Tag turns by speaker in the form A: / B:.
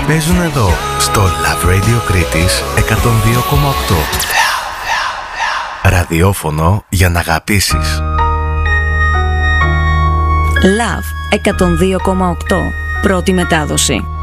A: Παίζουν εδώ στο Love Radio Κρήτης 102,8. Ραδιόφωνο για να αγαπήσεις.
B: Love 102,8. Πρώτη μετάδοση.